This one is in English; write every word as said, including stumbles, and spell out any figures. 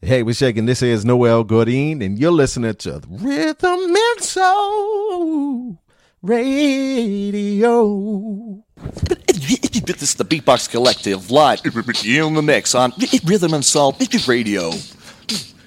Hey, we're shaking. This is Noel Goodine, and you're listening to Rhythm and Soul Radio. This is the Beatbox Collective live in the mix on Rhythm and Soul Radio.